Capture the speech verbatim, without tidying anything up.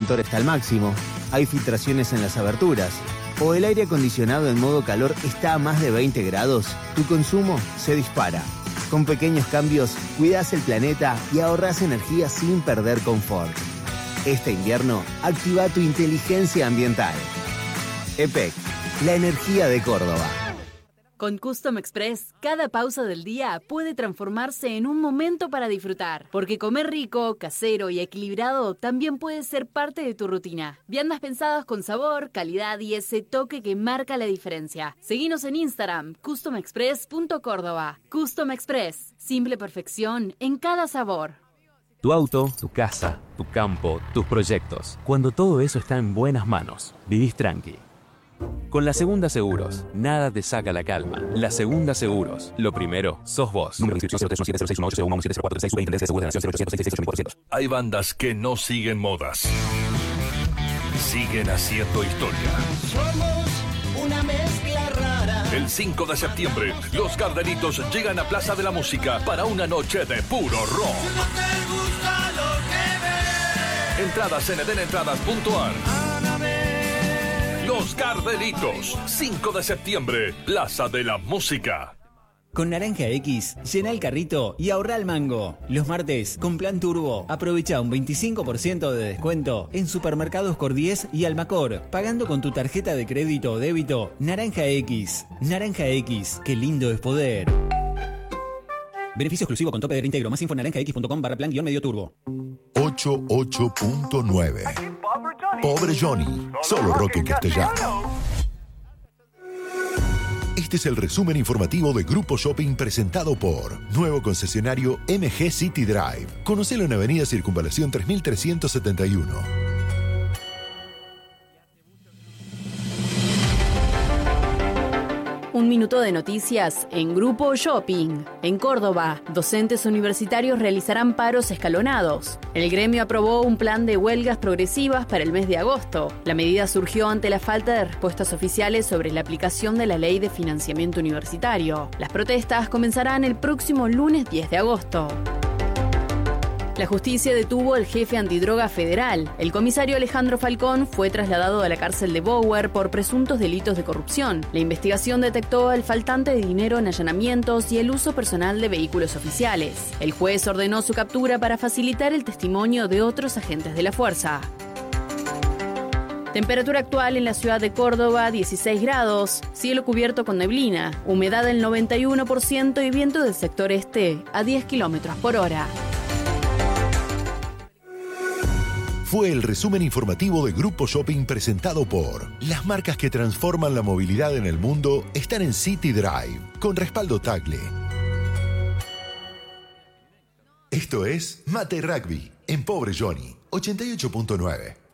motor está al máximo, hay filtraciones en las aberturas, o el aire acondicionado en modo calor está a más de veinte grados, tu consumo se dispara. Con pequeños cambios, cuidás el planeta y ahorrás energía sin perder confort. Este invierno, activa tu inteligencia ambiental. E P E C, la energía de Córdoba. Con Custom Express, cada pausa del día puede transformarse en un momento para disfrutar. Porque comer rico, casero y equilibrado también puede ser parte de tu rutina. Viandas pensadas con sabor, calidad y ese toque que marca la diferencia. Seguinos en Instagram, custom express punto córdoba. Custom Express, simple perfección en cada sabor. Tu auto, tu casa, tu campo, tus proyectos. Cuando todo eso está en buenas manos, vivís tranqui. Con La Segunda Seguros, nada te saca la calma. La Segunda Seguros, lo primero, sos vos. Número de inscripción cero tres uno siete cero seis uno ocho cero uno uno siete cero cuatro tres seis. Superintendencia de Seguros de la Nación cero ochocientos seiscientos sesenta y ocho. Hay bandas que no siguen modas. Siguen haciendo historia. Somos una mezcla rara. El cinco de septiembre, los Gardelitos llegan a Plaza de la Música para una noche de puro rock. Si no te gusta lo que ves. Entradas en edenentradas punto ar. Los Gardelitos, cinco de septiembre, Plaza de la Música. Con Naranja X, llena el carrito y ahorra el mango. Los martes, con Plan Turbo, aprovecha un veinticinco por ciento de descuento en Supermercados Cordies y Almacor, pagando con tu tarjeta de crédito o débito Naranja X. Naranja X, qué lindo es poder. Beneficio exclusivo con tope de reintegro. Más info en naranja x punto com barra plan guión medio turbo. ochenta y ocho punto nueve. Pobre Johnny, solo rock en castellano. Este es el resumen informativo de Grupo Shopping presentado por nuevo concesionario M G City Drive. Conocelo en Avenida Circunvalación tres mil trescientos setenta y uno. Un minuto de noticias en Grupo Shopping. En Córdoba, docentes universitarios realizarán paros escalonados. El gremio aprobó un plan de huelgas progresivas para el mes de agosto. La medida surgió ante la falta de respuestas oficiales sobre la aplicación de la Ley de Financiamiento Universitario. Las protestas comenzarán el próximo lunes diez de agosto. La justicia detuvo al jefe antidroga federal. El comisario Alejandro Falcón fue trasladado a la cárcel de Bower por presuntos delitos de corrupción. La investigación detectó el faltante de dinero en allanamientos y el uso personal de vehículos oficiales. El juez ordenó su captura para facilitar el testimonio de otros agentes de la fuerza. Temperatura actual en la ciudad de Córdoba, dieciséis grados, cielo cubierto con neblina, humedad del noventa y uno por ciento y viento del sector este a diez kilómetros por hora. Fue el resumen informativo de Grupo Shopping presentado por las marcas que transforman la movilidad en el mundo están en City Drive, con respaldo Tagle. Esto es Mate Rugby, en Pobre Johnny, ochenta y ocho punto nueve.